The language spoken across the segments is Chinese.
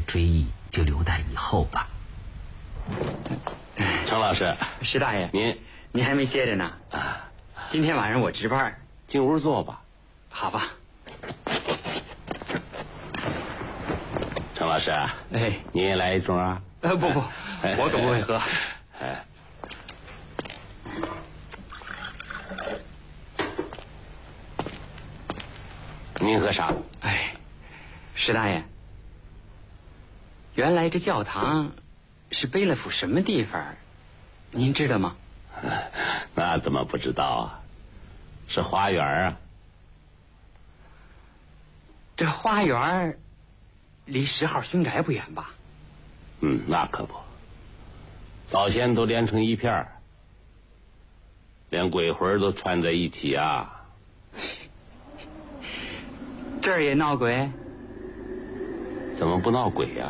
追忆就留待以后吧。 程老师， 石大爷， 您还没歇着呢啊？今天晚上我值班， 进屋坐吧。 好吧。 程老师， 哎， 您也来一盅啊？ 不，我可不会喝。 哎，您喝啥？ 哎，石大爷，原来这教堂是贝勒府什么地方？您知道吗？ 那怎么不知道啊？是花园啊。 这花园离10号凶宅不远吧？ 那可不，早先都连成一片儿，连鬼魂都串在一起啊。 这儿也闹鬼？ 怎么不闹鬼呀？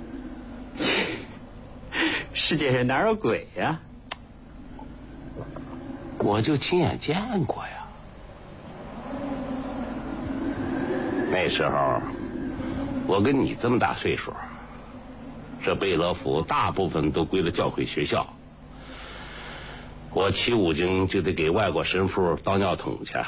世界上哪有鬼呀？ 我就亲眼见过呀。那时候我跟你这么大岁数，这贝勒府大部分都归了教会学校，我起5更就得给外国神父倒尿桶去。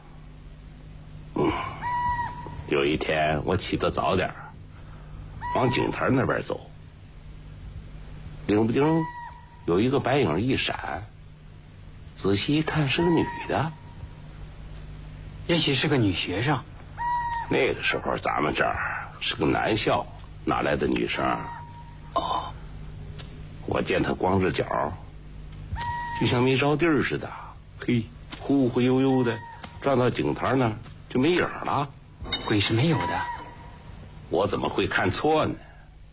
有一天我起得早点，往井台那边走，领不丁有一个白影一闪，仔细一看是个女的。 也许是个女学生。 那个时候咱们这儿是个男校，哪来的女生？ 哦， 我见她光着脚，就像没着地儿似的，嘿，忽忽悠悠的转到井台那儿就没影了。 鬼是没有的， 我怎么会看错呢？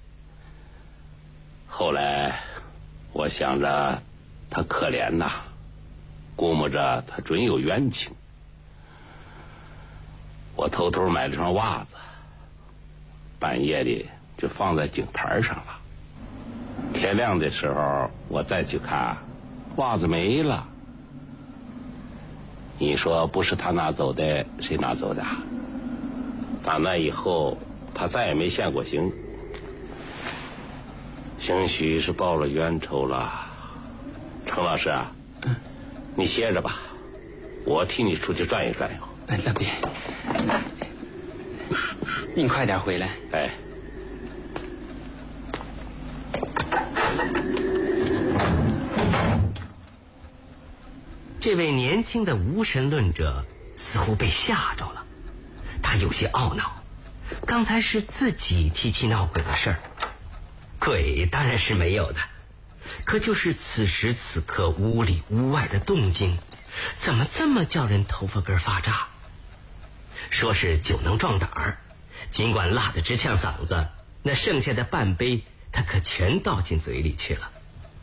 后来我想着她可怜呐，估摸着她准有冤情，我偷偷买了双袜子，半夜里就放在井台上了。天亮的时候我再去看，袜子没了。你说不是他拿走的，谁拿走的？打那以后他再也没现过形，兴许是报了冤仇了。程老师啊，你歇着吧，我替你出去转悠转悠。 那别，您快点回来。 哎， 这位年轻的无神论者似乎被吓着了，他有些懊恼，刚才是自己提起闹鬼的事儿，鬼当然是没有的，可就是此时此刻屋里屋外的动静，怎么这么叫人头发根发炸？说是酒能壮胆儿，尽管辣得直呛嗓子，那剩下的半杯他可全倒进嘴里去了。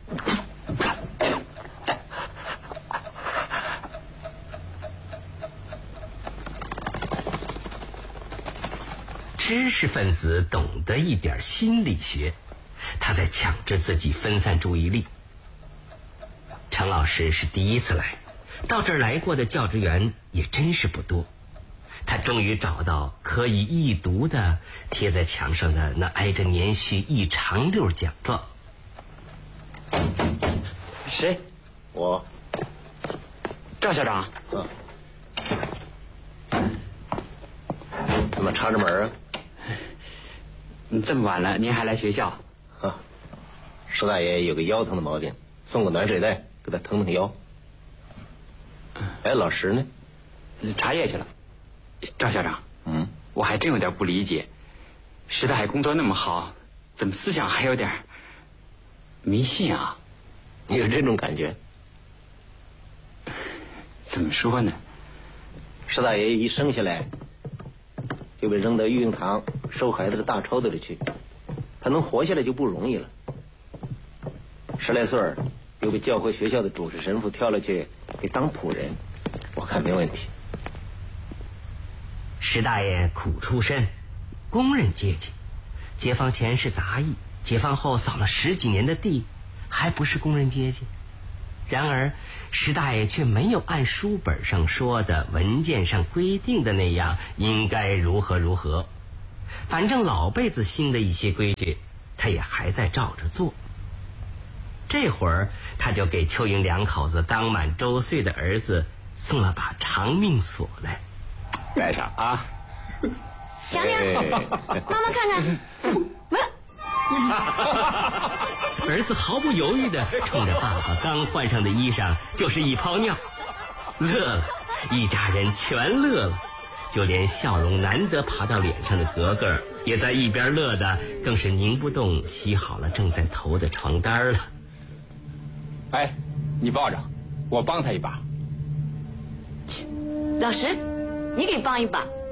知识分子懂得一点心理学，他在强制自己分散注意力。程老师是第一次来，到这儿来过的教职员也真是不多。他终于找到可以一读的贴在墙上的那挨着年序一长溜奖状。 谁？ 我。 赵校长。 怎么插着门啊？ 这么晚了，您还来学校？ 石大爷有个腰疼的毛病，送个暖水袋给他腾腾腰。哎，老石呢？ 茶叶去了。赵校长，我还真有点不理解，石大爷工作那么好，怎么思想还有点迷信啊？ 你有这种感觉？ 怎么说呢？ 石大爷一生下来就被扔到育婴堂收孩子的大抽屉里去，他能活下来就不容易了。10来岁又被教会学校的主事神父挑了去给当仆人，我看没问题。 石大爷苦出身，工人阶级，解放前是杂役，解放后扫了10几年的地，还不是工人阶级。然而石大爷却没有按书本上说的文件上规定的那样应该如何如何， 反正老辈子兴的一些规矩，他也还在照着做。这会儿他就给邱莹两口子刚满周岁的儿子送了把长命锁来， 戴上啊！ 娘娘，妈妈看看， 儿子毫不犹豫地冲着爸爸刚换上的衣裳就是一泡尿，乐了，一家人全乐了，就连笑容难得爬到脸上的格格也在一边乐的更是拧不动洗好了正在投的床单了。 哎，你抱着，我帮他一把。 老石，你给帮一把。